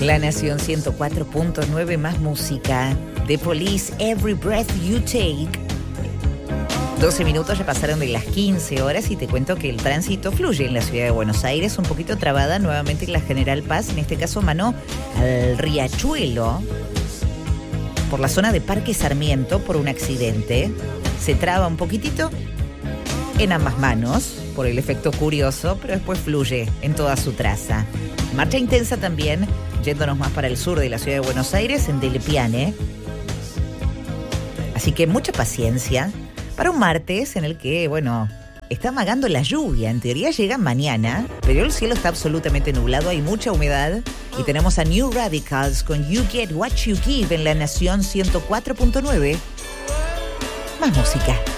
La Nación 104.9, más música. The Police, Every Breath You Take. 12 minutos ya pasaron de las 15 horas y te cuento que el tránsito fluye en la ciudad de Buenos Aires, un poquito trabada nuevamente en la General Paz, en este caso mano al Riachuelo, por la zona de Parque Sarmiento, por un accidente. Se traba un poquitito en ambas manos, por el efecto curioso, pero después fluye en toda su traza. Marcha intensa también, yéndonos más para el sur de la ciudad de Buenos Aires, en Delepiane. Así que mucha paciencia para un martes en el que, bueno, está amagando la lluvia. En teoría llega mañana, pero el cielo está absolutamente nublado, hay mucha humedad. Y tenemos a New Radicals con You Get What You Give en La Nación 104.9. Más música.